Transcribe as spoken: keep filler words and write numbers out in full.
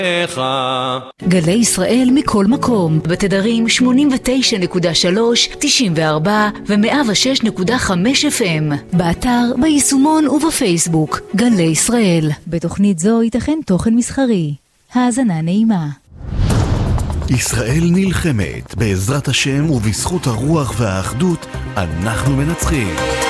גלי ישראל מכל מקום, בתדרים שמונים ותשע נקודה שלוש, תשעים וארבע ו-מאה ושש נקודה חמש אף אם, באתר, ביישומון ובפייסבוק. גלי ישראל. בתוכנית זו ייתכן תוכן מסחרי. האזנה נעימה. ישראל נלחמת, בעזרת השם ובזכות הרוח והאחדות אנחנו מנצחים.